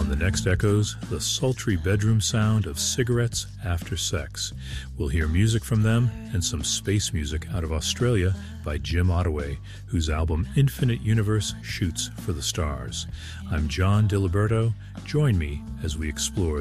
On the next Echoes, the sultry bedroom sound of cigarettes after sex. We'll hear music from them and some space music out of Australia by Jim Ottaway, whose album Infinite Universe shoots for the stars. I'm John DiLiberto. Join me as we explore